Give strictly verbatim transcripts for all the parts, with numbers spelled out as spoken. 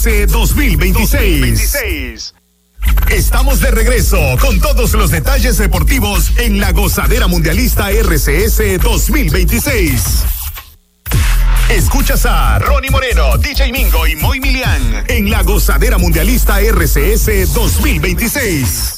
dos mil veintiséis. Estamos de regreso con todos los detalles deportivos en la Gozadera Mundialista R C S dos mil veintiséis. Escuchas a Ronnie Moreno, D J Mingo y Moy Milian en la Gozadera Mundialista R C S dos mil veintiséis.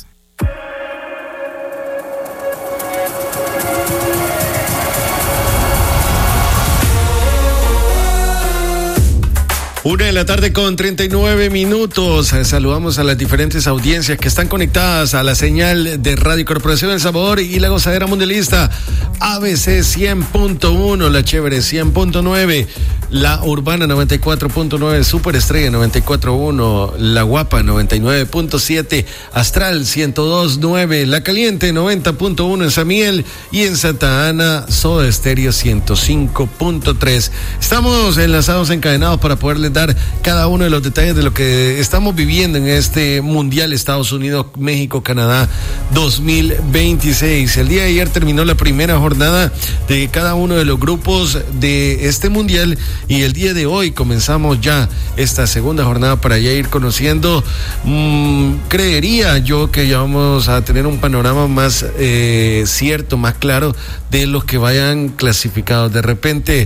Una de la tarde con treinta y nueve minutos. Saludamos a las diferentes audiencias que están conectadas a la señal de Radio Corporación El Sabor y la Gozadera Mundialista. A B C cien punto uno, La Chévere cien punto nueve, La Urbana noventa y cuatro punto nueve, Super Estrella noventa y cuatro punto uno, La Guapa noventa y nueve punto siete, Astral ciento dos punto nueve, La Caliente noventa punto uno en San Miguel y en Santa Ana Soda Estéreo ciento cinco punto tres. Estamos enlazados, encadenados para poderles dar cada uno de los detalles de lo que estamos viviendo en este Mundial Estados Unidos, México, Canadá dos mil veintiséis. El día de ayer terminó la primera jornada de cada uno de los grupos de este Mundial y el día de hoy comenzamos ya esta segunda jornada para ya ir conociendo. Mmm, creería yo que ya vamos a tener un panorama más eh, cierto, más claro de los que vayan clasificados. De repente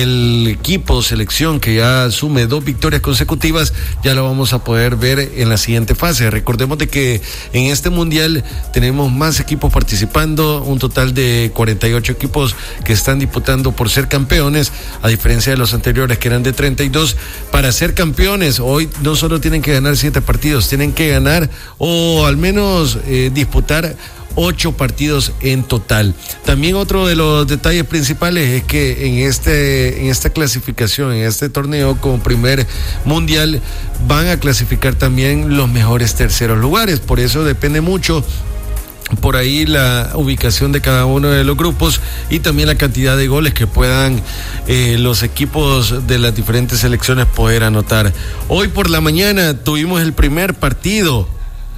el equipo selección que ya asume dos victorias consecutivas ya lo vamos a poder ver en la siguiente fase. Recordemos de que en este mundial tenemos más equipos participando, un total de cuarenta y ocho equipos que están disputando por ser campeones, a diferencia de los anteriores que eran de treinta y dos. Para ser campeones hoy no solo tienen que ganar siete partidos, tienen que ganar o al menos eh, disputar ocho partidos en total. También otro de los detalles principales es que en este en esta clasificación, en este torneo como primer mundial, van a clasificar también los mejores terceros lugares. Por eso depende mucho por ahí la ubicación de cada uno de los grupos y también la cantidad de goles que puedan eh, los equipos de las diferentes selecciones poder anotar. Hoy por la mañana tuvimos el primer partido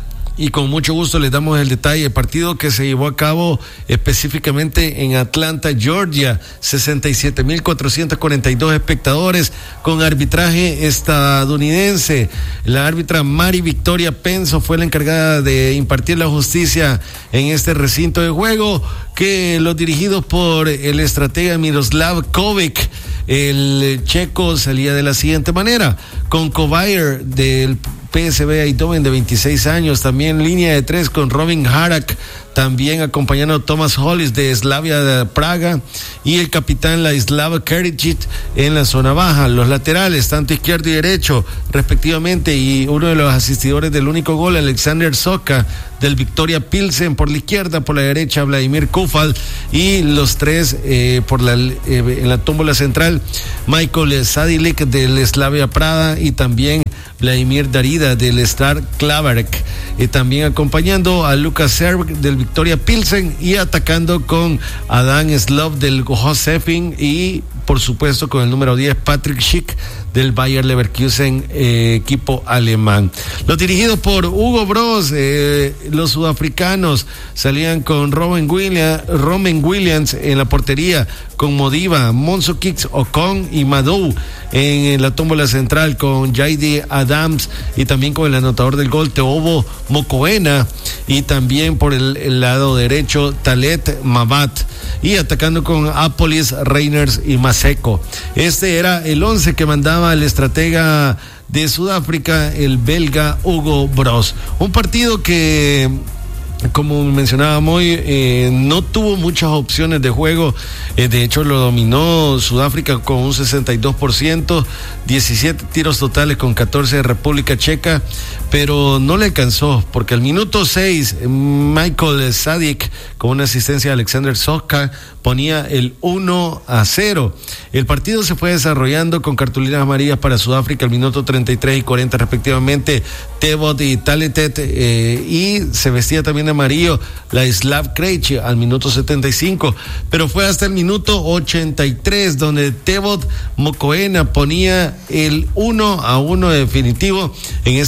y con mucho gusto les damos el detalle. Partido que se llevó a cabo específicamente en Atlanta, Georgia, sesenta y siete mil cuatrocientos cuarenta y dos espectadores con arbitraje estadounidense. La árbitra Mari Victoria Penso fue la encargada de impartir la justicia en este recinto de juego, que los dirigidos por el estratega Miroslav Kovic, el checo, salía de la siguiente manera: con Kovair del P S V Eindhoven de veintiséis años, también línea de tres con Robin Harak, también acompañando a Thomas Hollis de Slavia de Praga y el capitán Ladislav Kericic en la zona baja. Los laterales, tanto izquierdo y derecho respectivamente, y uno de los asistidores del único gol, Alexander Soka del Victoria Pilsen por la izquierda, por la derecha Vladimir Kufal, y los tres eh, por la eh, en la tómbola central, Michael Sadilek del Slavia Praga y también Vladimir Darida del Star Klaverk, eh, también acompañando a Lucas Serb del Victoria Pilsen y atacando con Adam Slov del Josefin y por supuesto con el número diez Patrick Schick del Bayer Leverkusen, eh, equipo alemán. Los dirigidos por Hugo Broz, eh, los sudafricanos salían con Robin Williams, Roman Williams en la portería, con Modiba, Monzo Kicks, Ocon y Madou en la tómbola central, con Jaidi Adams y también con el anotador del gol Teobo Mokoena, y también por el, el lado derecho Talet Mabat, y atacando con Apolis, Reiners y Maseko. Este era el once que mandaba el estratega de Sudáfrica, el belga Hugo Broz. Un partido que, como mencionábamos hoy, eh, no tuvo muchas opciones de juego. Eh, de hecho, lo dominó Sudáfrica con un sesenta y dos por ciento, diecisiete tiros totales con catorce de República Checa, pero no le alcanzó, porque al minuto seis, Michael Sadik, con una asistencia de Alexander Soka, ponía el uno a cero. El partido se fue desarrollando con cartulinas amarillas para Sudáfrica al minuto treinta y tres y cuarenta respectivamente, Tebot y Taletet, eh, y se vestía también de amarillo Ladislav Krejci al minuto setenta y cinco, pero fue hasta el minuto ochenta y tres donde Tebot Mokoena ponía el uno a uno definitivo en este primer partido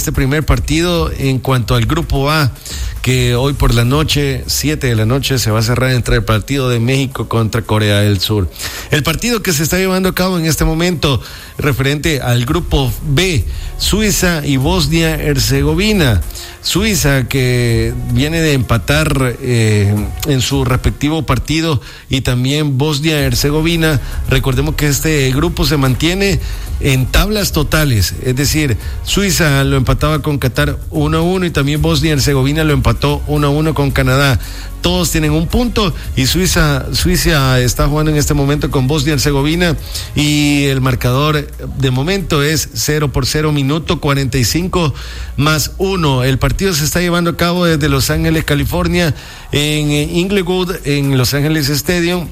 partido en cuanto al grupo A, que hoy por la noche, siete de la noche, se va a cerrar entre el partido de México contra Corea del Sur. El partido que se está llevando a cabo en este momento, referente al grupo B, Suiza y Bosnia-Herzegovina. Suiza, que viene de empatar eh, en su respectivo partido, y también Bosnia-Herzegovina. Recordemos que este grupo se mantiene en tablas totales, es decir, Suiza lo empataba con Qatar uno a uno y también Bosnia-Herzegovina lo empató uno a uno con Canadá. Todos tienen un punto y Suiza, Suiza está jugando en este momento con Bosnia-Herzegovina y el marcador de momento es cero por cero, minuto cuarenta y cinco más uno. El partido se está llevando a cabo desde Los Ángeles, California, en Inglewood, en Los Ángeles Stadium.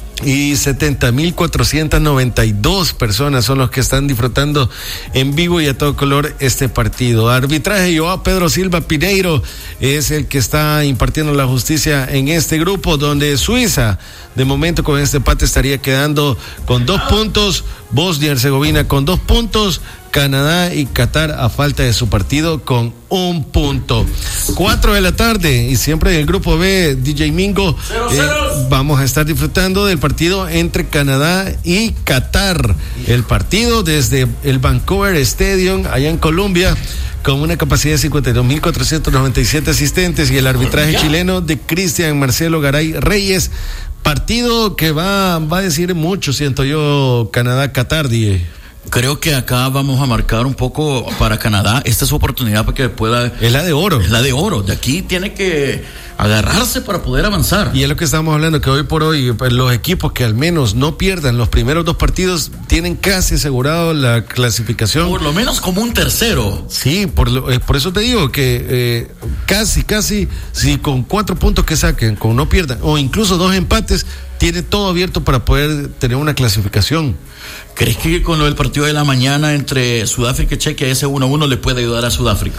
Y setenta mil cuatrocientas noventa y dos personas son los que están disfrutando en vivo y a todo color este partido. Arbitraje, Joao Pedro Silva Pineiro es el que está impartiendo la justicia en este grupo, donde Suiza, de momento con este empate, estaría quedando con dos puntos, Bosnia-Herzegovina con dos puntos, Canadá y Qatar a falta de su partido con un punto. Cuatro de la tarde y siempre en el grupo B, D J Mingo, eh, vamos a estar disfrutando del partido entre Canadá y Qatar. El partido desde el Vancouver Stadium allá en Colombia, con una capacidad de cincuenta y dos mil cuatrocientos noventa y siete asistentes, y el arbitraje chileno de Cristian Marcelo Garay Reyes. Partido que va, va a decir mucho, siento yo, Canadá-Qatar, D J. Creo que acá vamos a marcar un poco para Canadá. Esta es su oportunidad para que pueda... Es la de oro. Es la de oro. De aquí tiene que agarrarse para poder avanzar. Y es lo que estamos hablando, que hoy por hoy pues, los equipos que al menos no pierdan los primeros dos partidos tienen casi asegurado la clasificación. Por lo menos como un tercero. Sí, por, lo, eh, por eso te digo que eh, casi, casi, si con cuatro puntos que saquen, con no pierdan, o incluso dos empates, tiene todo abierto para poder tener una clasificación. ¿Crees que con lo del partido de la mañana entre Sudáfrica y Chequia, ese uno a uno le puede ayudar a Sudáfrica?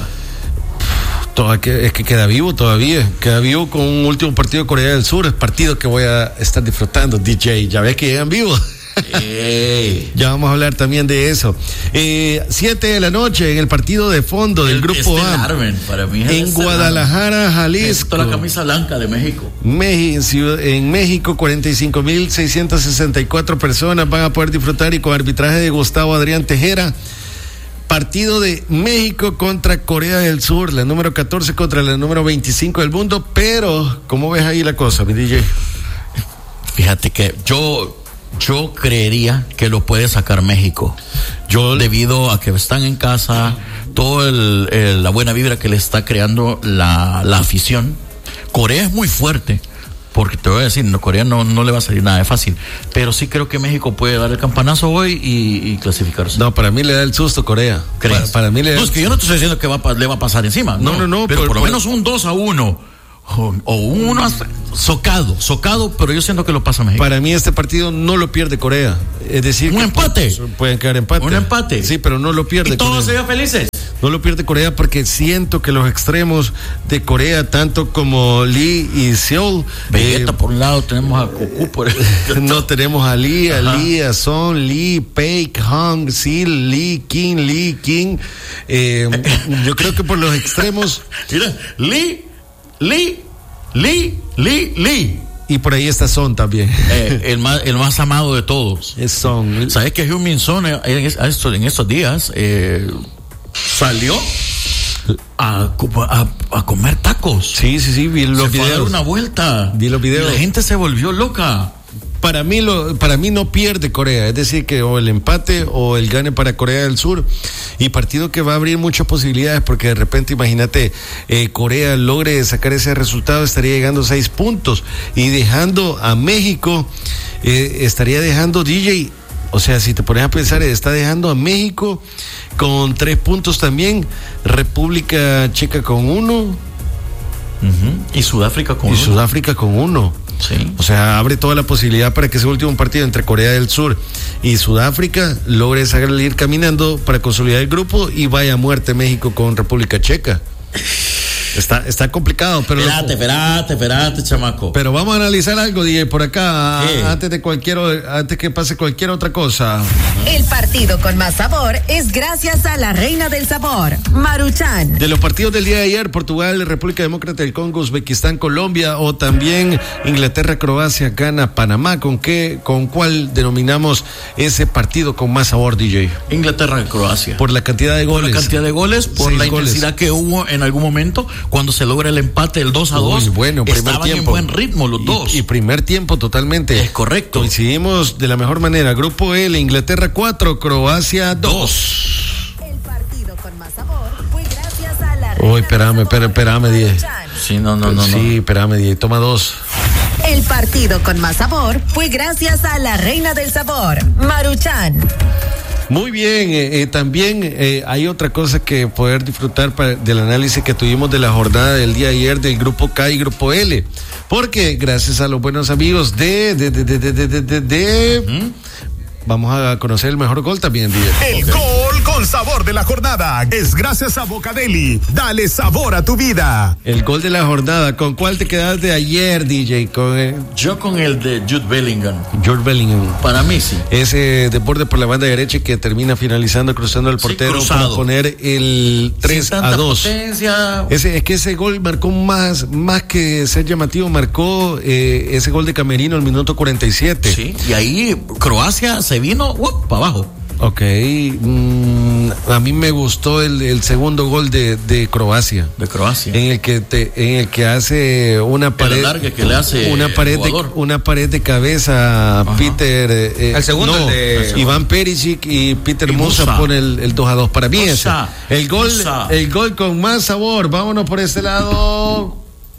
Es que queda vivo todavía, queda vivo con un último partido de Corea del Sur, es partido que voy a estar disfrutando, D J, ya ves que llegan vivos. Hey. Ya vamos a hablar también de eso. Eh, siete de la noche en el partido de fondo del el, grupo este A, Larven, para mí es en Guadalajara, Jalisco. La camisa blanca de México. México en México, cuarenta y cinco mil seiscientas sesenta y cuatro personas van a poder disfrutar, y con arbitraje de Gustavo Adrián Tejera. Partido de México contra Corea del Sur, la número catorce contra la número veinticinco del mundo. Pero, ¿cómo ves ahí la cosa, mi D J? Fíjate que yo Yo creería que lo puede sacar México. Yo, debido a que están en casa, toda la buena vibra que le está creando la, la afición. Corea es muy fuerte, porque te voy a decir, no, Corea no, no le va a salir nada de fácil, pero sí creo que México puede dar el campanazo hoy y, y clasificarse. No, para mí le da el susto Corea. ¿Crees? Para, para mí le da no, es que yo no te estoy diciendo que va, le va a pasar encima. No, no, no. no pero por, por lo por, menos un dos a uno. O, o uno socado, socado, pero yo siento que lo pasa México. Para mí este partido no lo pierde Corea. Es decir, un que empate. Pueden quedar empate. Un empate. Sí, pero no lo pierde. Y todos se vean felices. No lo pierde Corea, porque siento que los extremos de Corea, tanto como Lee y Seoul. Vegeta eh, por un lado, tenemos a Goku por el... No, tenemos a Lee, a Ajá. Lee, a Son, Lee, Paik, Hong, Sil, Lee, King, Lee, King. Eh, yo creo que por los extremos. Mira, Lee. Lee, Lee, Lee, Lee. Y por ahí está Son también. Eh, el, más, el más amado de todos. Es Son. ¿Sabes que Heung-min Son en, estos, en estos días eh, salió a, a, a comer tacos? Sí, sí, sí, vi los Se videos. Fue a dar una vuelta. Vi los videos. Y la gente se volvió loca. Para mí, lo, para mí no pierde Corea, es decir, que o el empate o el gane para Corea del Sur, y partido que va a abrir muchas posibilidades, porque de repente, imagínate, eh, Corea logre sacar ese resultado, estaría llegando a seis puntos y dejando a México, eh, estaría dejando D J, o sea, si te pones a pensar, está dejando a México con tres puntos también, República Checa con uno, uh-huh. y Sudáfrica con y uno. Sudáfrica con uno. Sí. O sea, abre toda la posibilidad para que ese último partido entre Corea del Sur y Sudáfrica logre salir caminando para consolidar el grupo y vaya a muerte México con República Checa. Está, está complicado, pero. Espérate, espérate, espérate, chamaco. Pero vamos a analizar algo, D J, por acá, ¿Qué? antes de cualquier, antes que pase cualquier otra cosa. El partido con más sabor es gracias a la reina del sabor, Maruchan. De los partidos del día de ayer, Portugal, República Democrática del Congo, Uzbekistán, Colombia, o también Inglaterra, Croacia, Ghana, Panamá, ¿con qué, con cuál denominamos ese partido con más sabor, D J? Inglaterra, Croacia. Por la cantidad de goles. Por la cantidad de goles, por Seis la goles. intensidad que hubo en algún momento cuando se logra el empate, el dos a dos. Bueno, primer estaban tiempo. en buen ritmo los y, dos. Y primer tiempo totalmente. Es correcto. Coincidimos de la mejor manera. Grupo L, Inglaterra cuatro, Croacia dos. El partido con más sabor fue gracias a la Uy, espérame, espérame, espérame, diez. Sí, no, no, no. Sí, no. espérame, diez. Toma dos. El partido con más sabor fue gracias a la reina del sabor, Maruchan. Muy bien, eh, eh, también eh, hay otra cosa que poder disfrutar para, del análisis que tuvimos de la jornada del día de ayer del grupo K y grupo L, porque gracias a los buenos amigos de, de, de, de, de, de, de, de uh-huh. vamos a conocer el mejor gol también, D J. El okay. gol con sabor de la jornada es gracias a Bocadeli. Dale sabor a tu vida. El gol de la jornada, ¿con cuál te quedas de ayer, D J? Con el... Yo con el de Jude Bellingham. Jude Bellingham. Para mí sí. Ese de borde por la banda derecha que termina finalizando, cruzando el portero sí, para poner el tres a dos. Potencia. Ese, es que ese gol marcó más, más que ser llamativo, marcó eh, ese gol de Camerino al minuto cuarenta y siete. Sí, y ahí Croacia se vino uh, para abajo. Ok, mm, a mí me gustó el, el segundo gol de, de Croacia. De Croacia. En el que te, en el que hace una pared, larga que le hace una pared de, una pared de cabeza. Ajá. Peter. Eh, el segundo no, de Iván Perisic y Peter y Musa, Musa pone el, el dos a dos para mí. Musa. Ese. El gol, Musa. el gol con más sabor. Vámonos por este lado.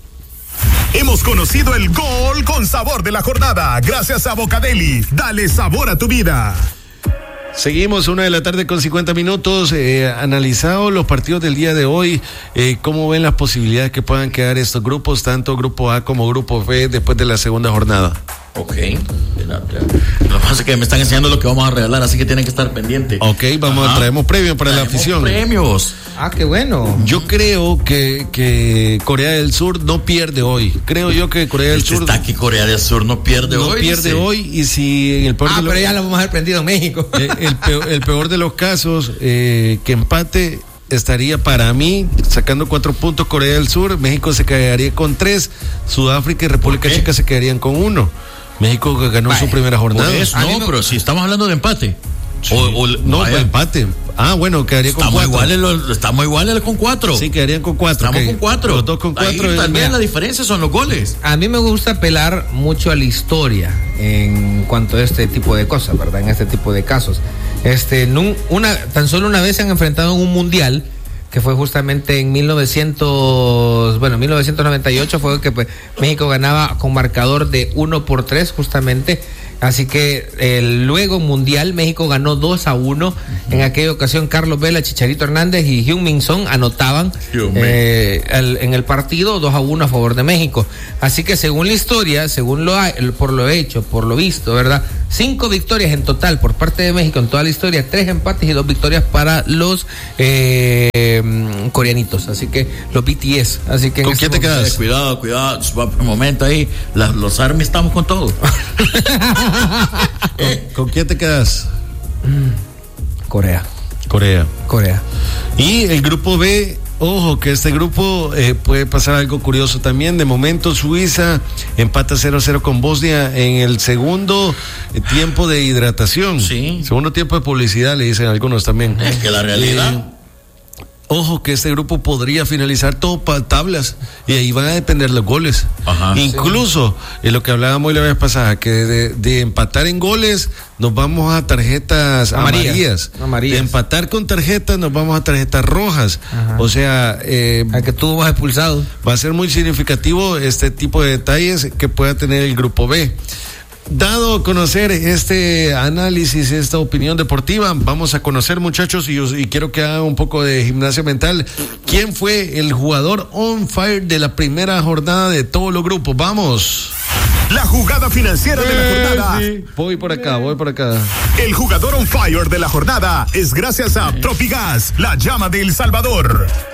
Hemos conocido el gol con sabor de la jornada gracias a Bocadeli. Dale sabor a tu vida. Seguimos, una de la tarde con cincuenta minutos, eh, analizado los partidos del día de hoy, eh, cómo ven las posibilidades que puedan quedar estos grupos, tanto grupo A como grupo B, después de la segunda jornada. Ok, lo que pasa es que me están enseñando lo que vamos a regalar, así que tienen que estar pendientes. Ok, vamos, Ajá. traemos premios para traemos la afición. Premios. Ah, qué bueno. Yo creo que, que Corea del Sur no pierde hoy. Creo yo que Corea del este Sur. Está aquí Corea del Sur no pierde no hoy. No pierde dice. hoy, y si en el peor Ah, de los, pero ya lo vamos a haber prendido en México. Eh, el, peor, el peor de los casos, eh, que empate. Estaría para mí sacando cuatro puntos Corea del Sur, México se quedaría con tres, Sudáfrica y República Checa se quedarían con uno. México ganó Vaya, su primera jornada. Eso, no, pero si estamos hablando de empate. Sí. O, o, no, pues empate. Ah, bueno, quedaría con estamos cuatro. Iguales los, estamos iguales con cuatro. Sí, quedarían con cuatro. Estamos okay. con cuatro. Los dos con cuatro. Ahí, también la diferencia son los goles. A mí me gusta apelar mucho a la historia en cuanto a este tipo de cosas, ¿verdad? En este tipo de casos. Este, una, tan solo una vez se han enfrentado en un mundial, que fue justamente en mil novecientos, bueno, mil novecientos noventa y ocho fue que pues, México ganaba con marcador de uno por tres justamente. Así que eh, luego mundial México ganó dos a uno. Uh-huh. En aquella ocasión Carlos Vela, Chicharito Hernández y Heung-min Son anotaban eh, el, en el partido dos a uno a favor de México. Así que según la historia, según lo por lo hecho, por lo visto, ¿verdad? Cinco victorias en total por parte de México en toda la historia, tres empates y dos victorias para los eh, coreanitos. Así que los B T S. Así que ¿con quién te quedas? Eh, cuidado, cuidado, un momento ahí, la, los Army estamos con todo. ¿Con, ¿Con quién te quedas? Corea. Corea. Corea. Y el grupo B, ojo que este grupo eh, puede pasar algo curioso también. De momento Suiza empata cero a cero con Bosnia en el segundo eh, tiempo de hidratación. Sí. Segundo tiempo de publicidad, le dicen algunos también. Es que la realidad... Eh, Ojo que este grupo podría finalizar todo para tablas y ahí van a depender los goles. Ajá, Incluso, sí. en lo que hablábamos la vez pasada, que de, de empatar en goles nos vamos a tarjetas amarillas. amarillas. amarillas. De empatar con tarjetas nos vamos a tarjetas rojas. Ajá. O sea, eh, a que tú vas expulsado. Va a ser muy significativo este tipo de detalles que pueda tener el grupo B. Dado a conocer este análisis, esta opinión deportiva, vamos a conocer, muchachos, y, y quiero que hagan un poco de gimnasia mental. ¿Quién fue el jugador on fire de la primera jornada de todos los grupos? ¡Vamos! La jugada financiera de la jornada. Sí. Voy por acá, voy por acá. El jugador on fire de la jornada es gracias a Tropigas, la llama de El Salvador.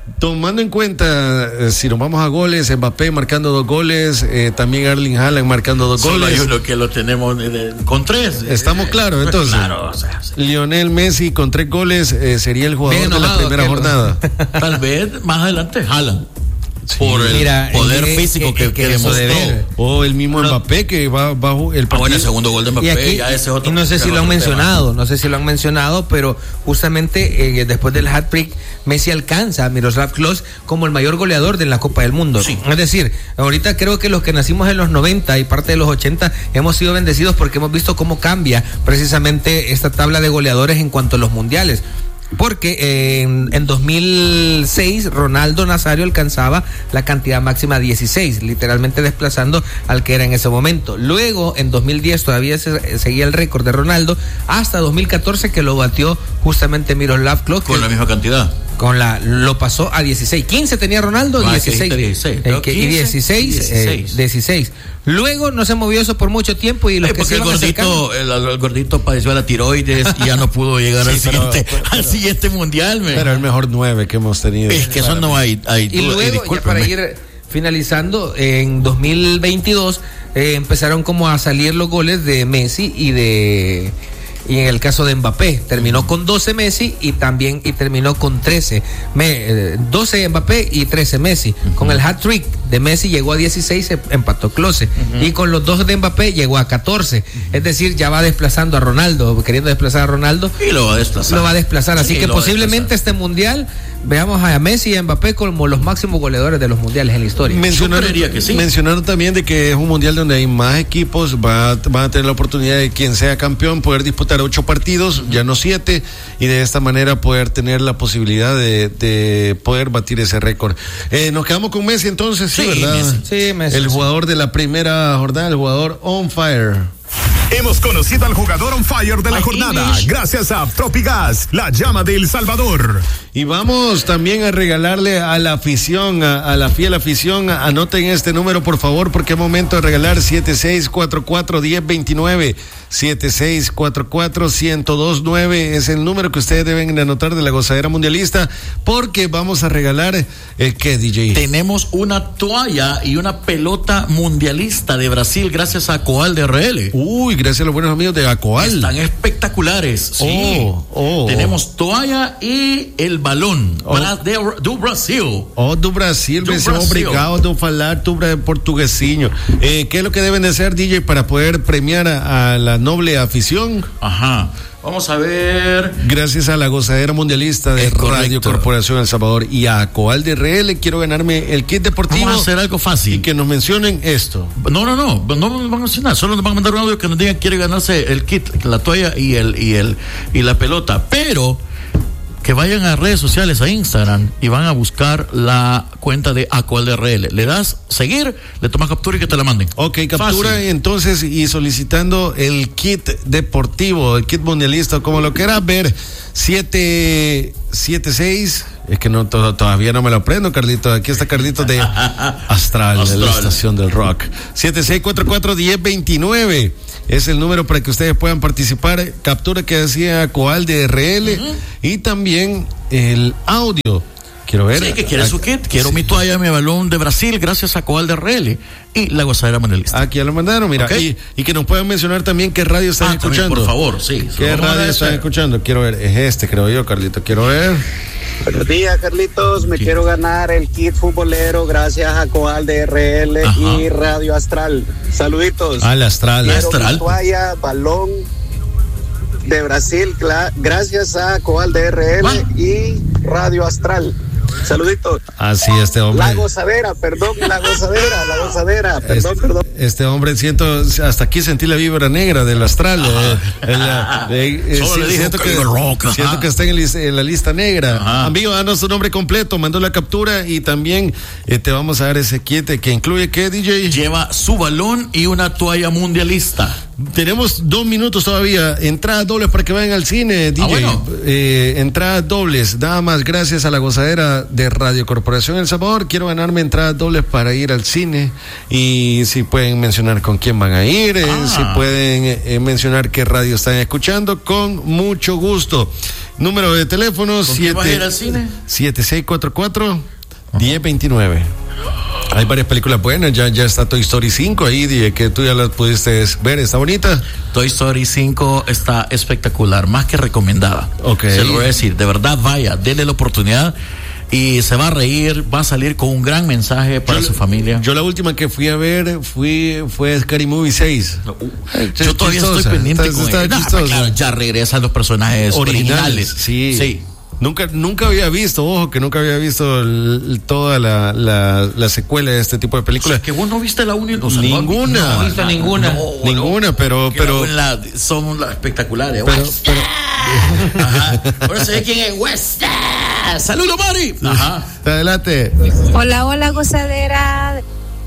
Tomando en cuenta, eh, si nos vamos a goles, Mbappé marcando dos goles, eh, también Erling Haaland marcando dos Solo goles. hay uno que lo tenemos eh, con tres. Estamos claros, entonces. Claro, o sea, sí. Lionel Messi con tres goles eh, sería el jugador Bien de la enojado, primera que jornada. Tal vez más adelante Haaland. Sí. Por el Mira, poder el que- físico el que, que que eso de demostró. ver. O el mismo No. Mbappé que va bajo el Ah, partido. bueno, el segundo gol de Mbappé, Y aquí, ya ese es otro. y no sé si es lo han otro tema. mencionado, no sé si lo han mencionado, pero justamente eh, después del hat-trick, Messi alcanza a Miroslav Klose como el mayor goleador de la Copa del Mundo. Sí. Es decir, ahorita creo que los que nacimos en los noventa y parte de los ochenta hemos sido bendecidos porque hemos visto cómo cambia precisamente esta tabla de goleadores en cuanto a los mundiales. Porque eh, en, en dos mil seis Ronaldo Nazario alcanzaba la cantidad máxima dieciséis, literalmente desplazando al que era en ese momento. Luego en dos mil diez todavía se, seguía el récord de Ronaldo, hasta dos mil catorce que lo batió justamente Miroslav Klose. Con la misma cantidad. Con la, lo pasó a dieciséis. quince tenía Ronaldo, Ah, dieciséis. que dieciséis. El que- y quince, dieciséis, dieciséis. eh, dieciséis. Luego no se movió eso por mucho tiempo y los Eh, que porque se el iban acercando- gordito, el, el gordito padeció la tiroides y ya no pudo llegar al, Sí, pero- siguiente, pero- al siguiente mundial. Me. Pero el mejor nueve que hemos tenido. Es que eso no hay, hay Y duda, luego, ya para discúlpeme. ir finalizando, en dos mil veintidós eh, empezaron como a salir los goles de Messi y de... Y en el caso de Mbappé, terminó con doce Messi y también y terminó con trece. Me, eh, doce Mbappé y trece Messi. Uh-huh. Con el hat-trick de Messi llegó a dieciséis, se empató Klose. Uh-huh. Y con los dos de Mbappé llegó a catorce. Uh-huh. Es decir, ya va desplazando a Ronaldo, queriendo desplazar a Ronaldo. Y lo va a desplazar. Lo va a desplazar. Así Sí, que lo va a posiblemente desplazar. este mundial veamos a Messi y a Mbappé como los máximos goleadores de los mundiales en la historia. Mencionaron, Yo creería que sí. mencionaron también de que es un mundial donde hay más equipos, va, van a tener la oportunidad de quien sea campeón poder disputar ocho partidos, ya no siete, y de esta manera poder tener la posibilidad de, de poder batir ese récord. Eh, nos quedamos con Messi entonces, sí, Sí, ¿verdad? Messi. Sí, Messi. El jugador de la primera jornada, el jugador on fire. Hemos conocido al jugador on fire de la My jornada English. gracias a Tropigas, la llama de El Salvador. Y vamos también a regalarle a la afición, a, a la fiel afición, anoten este número por favor, porque es momento de regalar siete seis cuatro cuatro, uno cero dos nueve, siete seis cuatro cuatro, uno cero dos nueve es el número que ustedes deben de anotar de la Gozadera Mundialista, porque vamos a regalar el que D J. Tenemos una toalla y una pelota mundialista de Brasil gracias a Coal de R L. Uy, gracias a los buenos amigos de Acoal. Están espectaculares. Sí. Oh, oh. Tenemos toalla y el balón Oh. Bra- de, do Brasil. Oh, do Brasil, Do me sou Brasil. obrigado de falar tu bra- portuguesinho. Eh, ¿Qué es lo que deben de hacer, D J, para poder premiar a, a la noble afición? Ajá. Vamos a ver. Gracias a la Gozadera Mundialista de Es correcto. Radio Corporación El Salvador y a Coal de R L, quiero ganarme el kit deportivo. Vamos a hacer algo Y fácil. que nos mencionen esto. No, no, no, no nos van a mencionar, solo nos van a mandar un audio que nos digan quiere ganarse el kit, la toalla y el y el y la pelota, pero que vayan a redes sociales, a Instagram y van a buscar la cuenta de Acoal de R L. Le das seguir, le tomas captura y que te la manden. Ok, captura Fácil. entonces y solicitando el kit deportivo, el kit mundialista, como lo quieras ver, siete siete seis, es que no to- todavía no me lo aprendo, Carlito. Aquí está Carlito de Astral, de la Astral. estación del rock. siete seis cuatro cuatro, uno cero dos nueve es el número para que ustedes puedan participar. Captura que decía Coal de R L uh-huh. y también el audio. Quiero ver. Sí, que quiere su kit. Quiero sí. mi toalla, mi balón de Brasil, gracias a Coal de R L y la Gozadera Mundialista. Aquí ya lo mandaron, mira. Okay. Y, y que nos puedan mencionar también qué radio están Ah, también, escuchando. por favor, sí. ¿Qué Vamos a radio ver están ese. escuchando? Quiero ver. Es este, creo yo, Carlito. Quiero ver. Buenos días, Carlitos. Me Sí. quiero ganar el kit futbolero gracias a Coal de R L Ajá. y Radio Astral. Saluditos. Al Astral. Quiero Astral. mi toalla, balón de Brasil, cla- gracias a Coal de R L ¿Cuál? y Radio Astral. Saluditos. Así, este hombre. La gozadera, perdón, la gozadera, la gozadera, perdón, Este, perdón. este hombre, siento, hasta aquí sentí la vibra negra del astral. eh, en la- eh, eh, Solo sí, le dijo siento, que que, iba rock, ajá. siento que está en, el lis- en la lista negra. Ajá. Amigo, danos su nombre completo, mandó la captura y también eh, te vamos a dar ese kit que incluye, ¿qué, D J? Lleva su balón y una toalla mundialista. Tenemos dos minutos todavía. Entradas dobles para que vayan al cine, D J. Ah, bueno. eh, entradas dobles, nada más gracias a la gozadera de Radio Corporación El Salvador. Quiero ganarme entradas dobles para ir al cine. Y si pueden mencionar con quién van a ir, ah. eh, si pueden eh, mencionar qué radio están escuchando, con mucho gusto. Número de teléfono siete seis cuatro cuatro, uno cero dos nueve. Hay varias películas buenas, ya, ya está Toy Story cinco ahí, dije que tú ya la pudiste ver, ¿está bonita? Toy Story cinco está espectacular, más que recomendada. Okay. Se lo voy a decir, de verdad vaya, denle la oportunidad y se va a reír, va a salir con un gran mensaje para yo, su familia. Yo la última que fui a ver fui fue Scary Movie seis. Uh, yo todavía chistosa, estoy pendiente está, con está no, claro, ya regresan los personajes originales. originales. Sí. Sí. Nunca, nunca había visto, ojo, que nunca había visto el, toda la, la, la secuela de este tipo de películas. O sea, que vos no viste la única. O sea, ninguna. No, no visto no, ninguna. No, ninguna, no, pero. pero la, son las espectaculares. Pero, pero, Ajá. Por eso sé quién es West. ¡Saludos, Mari! Ajá. Adelante. Hola, hola, gozadera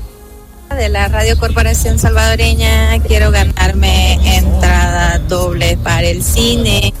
de la Radio Corporación Salvadoreña. Quiero ganarme entrada doble para el cine.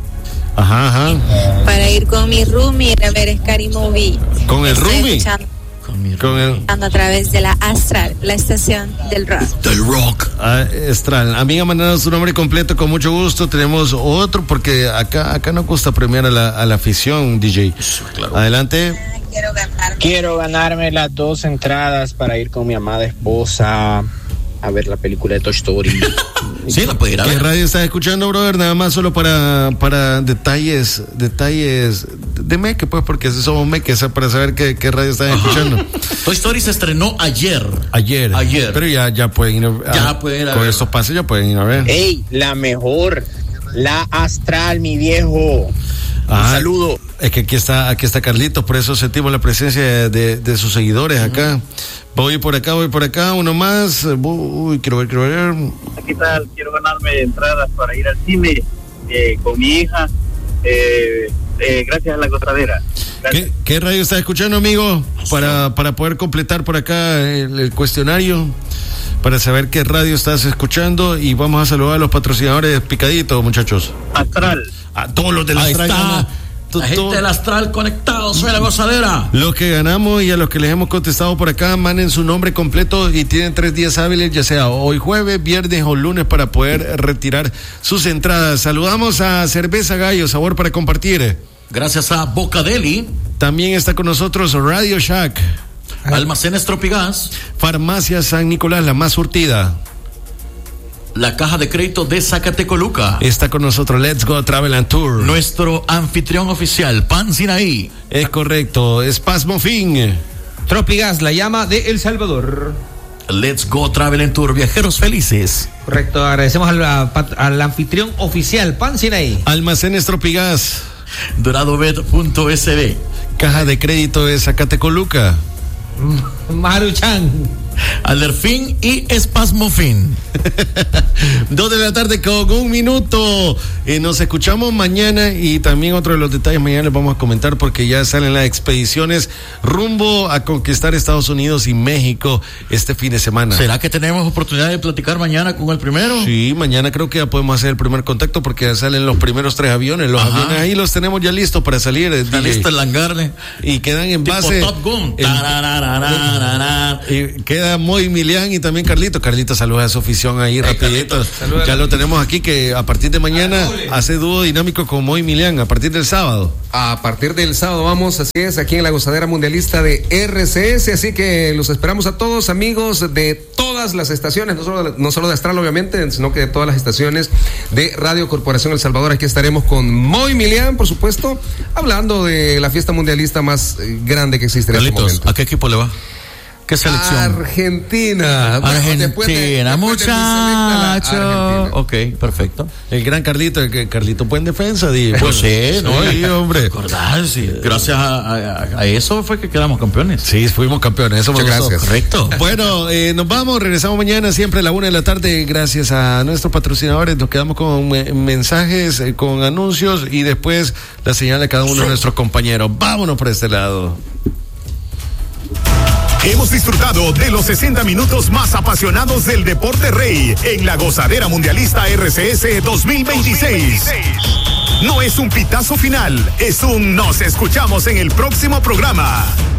Ajá, ajá. Para ir con mi roomie a ver Scary Movie. ¿Con el roomie? Con mi con el... a través de la Astral, la estación del rock. Del rock. Ah, Astral. Amiga, mandanos su nombre completo con mucho gusto. Tenemos otro porque acá acá nos gusta premiar a la, a la afición, D J. Sí, claro. Adelante. Quiero ganarme. Quiero ganarme las dos entradas para ir con mi amada esposa a ver la película de Toy Story. Sí, la puede ir a ver. ¿Qué radio estás escuchando, brother? Nada más solo para, para detalles, detalles de Meque, pues, porque somos Meques, para saber qué, qué radio están escuchando. Toy Story se estrenó ayer. Ayer. Ayer. Pero ya, ya pueden ir a, ya pueden ir a con ver. estos pases ya pueden ir a ver. Ey, la mejor, la Astral, mi viejo. Ah, un saludo. Es que aquí está, aquí está Carlitos, por eso sentimos la presencia de, de, de sus seguidores acá. Uh-huh. Voy por acá, voy por acá, uno más. Uy, quiero ver, quiero ver. ¿Qué tal? Quiero ganarme entradas para ir al cine eh, con mi hija. Eh, eh, gracias a la gozadera. ¿Qué, ¿Qué radio estás escuchando, amigo? Para, para poder completar por acá el, el cuestionario, para saber qué radio estás escuchando, y vamos a saludar a los patrocinadores picaditos, muchachos. Astral. A todos los del Astral. Está. La gente del Astral conectado, soy la gozadera. Los que ganamos y a los que les hemos contestado por acá, manden su nombre completo y tienen tres días hábiles, ya sea hoy jueves, viernes o lunes, para poder retirar sus entradas. Saludamos a Cerveza Gallo, sabor para compartir. Gracias a Bocadeli. También está con nosotros Radio Shack. Almacenes Tropigas. Farmacia San Nicolás, la más surtida. La caja de crédito de Zacatecoluca. Está con nosotros Let's Go Travel and Tour. Nuestro anfitrión oficial, Pan Sinaí. Es correcto, Espasmo Fin. Tropigas, la llama de El Salvador. Let's Go Travel and Tour, viajeros felices. Correcto, agradecemos al, al anfitrión oficial, Pan Sinaí. Almacenes Tropigas. Doradobet punto S B. Caja de crédito de Zacatecoluca. Maruchan. Alderfin y Espasmofin. Dos de la tarde con un minuto. Eh, nos escuchamos mañana, y también otro de los detalles mañana les vamos a comentar, porque ya salen las expediciones rumbo a conquistar Estados Unidos y México este fin de semana. ¿Será que tenemos oportunidad de platicar mañana con el primero? Sí, mañana creo que ya podemos hacer el primer contacto, porque ya salen los primeros tres aviones. Los Ajá. aviones ahí los tenemos ya listos para salir. Está listo el hangar. Y quedan en tipo base. Top Gun. El, y queda Moy Milian y también Carlito. Carlito, saluda a su afición ahí, hey, rapidito. Carlito, ya lo tenemos aquí, que a partir de mañana hace dúo dinámico con Moy Milian, a partir del sábado. A partir del sábado vamos, así es, aquí en la Gozadera Mundialista de R C S, así que los esperamos a todos, amigos de todas las estaciones, no solo de, no solo de Astral, obviamente, sino que de todas las estaciones de Radio Corporación El Salvador. Aquí estaremos con Moy Milian, por supuesto, hablando de la fiesta mundialista más grande que existe en Carlitos, este momento. ¿a qué equipo le va? ¿Qué selección? Argentina. Argentina, bueno, de, muchacho. Ok, perfecto. El gran Carlito, el que Carlito buen defensa, di. Pues sí, no, sí, hombre. Recordar, sí. Gracias a, a, a eso fue que quedamos campeones. Sí, fuimos campeones. Eso Muchas gracias. Correcto. Bueno, eh, nos vamos, regresamos mañana siempre a la una de la tarde. Gracias a nuestros patrocinadores. Nos quedamos con eh, mensajes, eh, con anuncios, y después la señal de cada uno de nuestros compañeros. Vámonos por este lado. Hemos disfrutado de los sesenta minutos más apasionados del deporte rey en la Gozadera Mundialista R C S dos mil veintiséis. No es un pitazo final, es un nos escuchamos en el próximo programa.